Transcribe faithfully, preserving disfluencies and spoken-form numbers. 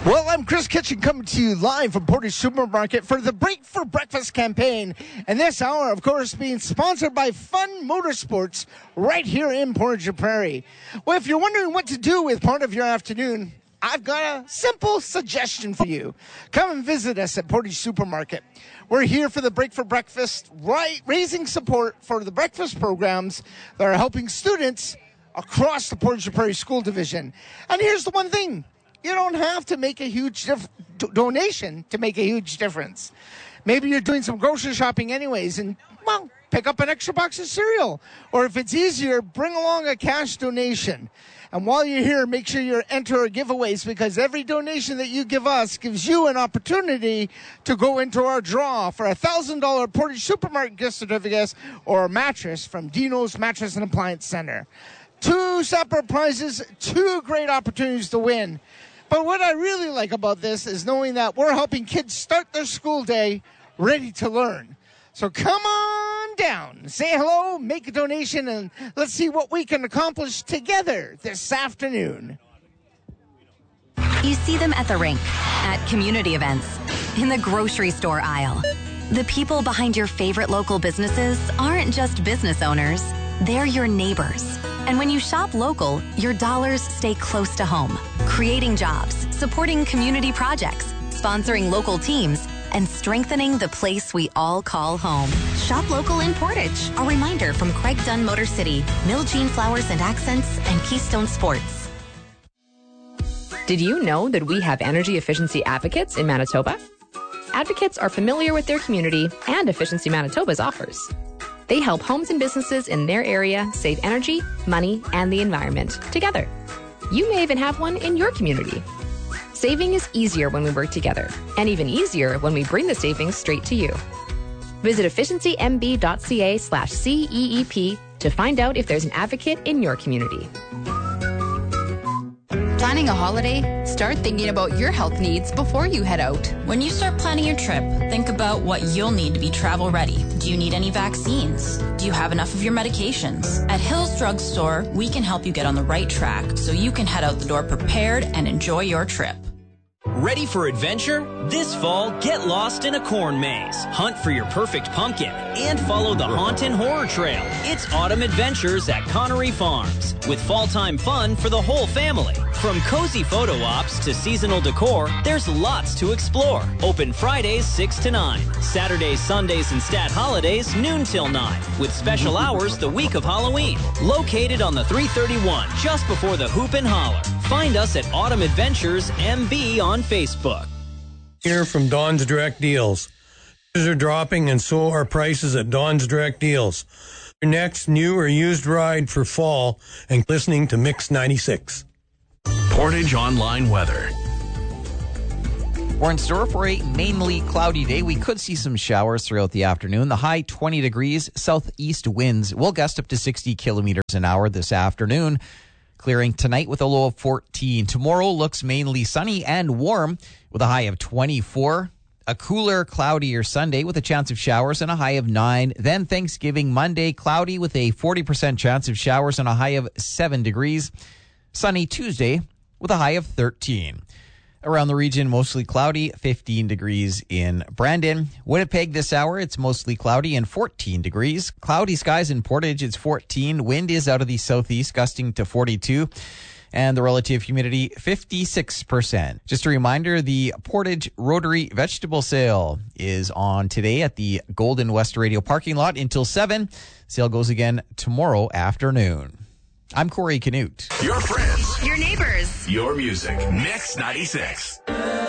Well, I'm Chris Kitchen coming to you live from Portage Supermarket for the Break for Breakfast campaign. And this hour, of course, being sponsored by Fun Motorsports right here in Portage Prairie. Well, if you're wondering what to do with part of your afternoon, I've got a simple suggestion for you. Come and visit us at Portage Supermarket. We're here for the Break for Breakfast, right, raising support for the breakfast programs that are helping students across the Portage Prairie School Division. And here's the one thing. You don't have to make a huge dif- do- donation to make a huge difference. Maybe you're doing some grocery shopping anyways and, well, pick up an extra box of cereal. Or if it's easier, bring along a cash donation. And while you're here, make sure you enter our giveaways because every donation that you give us gives you an opportunity to go into our draw for a one thousand dollars Portage Supermarket gift certificate or a mattress from Dino's Mattress and Appliance Center. Two separate prizes, two great opportunities to win. But what I really like about this is knowing that we're helping kids start their school day ready to learn. So come on down, say hello, make a donation, and let's see what we can accomplish together this afternoon. You see them at the rink, at community events, in the grocery store aisle. The people behind your favorite local businesses aren't just business owners, they're your neighbors. And when you shop local, your dollars stay close to home, creating jobs, supporting community projects, sponsoring local teams, and strengthening the place we all call home. Shop local in Portage. A reminder from Craig Dunn Motor City, Mill Jean Flowers and Accents, and Keystone Sports. Did you know that we have energy efficiency advocates in Manitoba? Advocates are familiar with their community and Efficiency Manitoba's offers. They help homes and businesses in their area save energy, money, and the environment together. You may even have one in your community. Saving is easier when we work together, and even easier when we bring the savings straight to you. Visit efficiencymb.ca slash CEEP to find out if there's an advocate in your community. Planning a holiday? Start thinking about your health needs before you head out. When you start planning your trip, think about what you'll need to be travel ready. Do you need any vaccines? Do you have enough of your medications? At Hills Drug Store, we can help you get on the right track so you can head out the door prepared and enjoy your trip. Ready for adventure? This fall, get lost in a corn maze, hunt for your perfect pumpkin, and follow the Hauntin' Horror Trail. It's autumn adventures at Connery Farms, with fall-time fun for the whole family. From cozy photo ops to seasonal decor, there's lots to explore. Open Fridays six to nine, Saturdays, Sundays, and stat holidays noon till nine, with special hours the week of Halloween. Located on the three thirty-one, just before the Hoop and Holler. Find us at Autumn Adventures M B on Facebook. Here from Don's Direct Deals. Prices are dropping and so are prices at Don's Direct Deals. Your next new or used ride for fall and listening to Mix ninety-six. Portage Online Weather. We're in store for a mainly cloudy day. We could see some showers throughout the afternoon. The high twenty degrees, southeast winds will gust up to sixty kilometers an hour this afternoon. Clearing tonight with a low of fourteen. Tomorrow looks mainly sunny and warm with a high of twenty-four. A cooler, cloudier Sunday with a chance of showers and a high of nine. Then Thanksgiving Monday, cloudy with a forty percent chance of showers and a high of seven degrees. Sunny Tuesday with a high of thirteen. Around the region, mostly cloudy, fifteen degrees in Brandon. Winnipeg this hour, it's mostly cloudy and fourteen degrees. Cloudy skies in Portage, it's fourteen. Wind is out of the southeast, gusting to forty-two. And the relative humidity, fifty-six percent. Just a reminder, the Portage Rotary Vegetable Sale is on today at the Golden West Radio parking lot until seven. Sale goes again tomorrow afternoon. I'm Corey Canute. Your friends. Your neighbors. Your music. Mix ninety-six.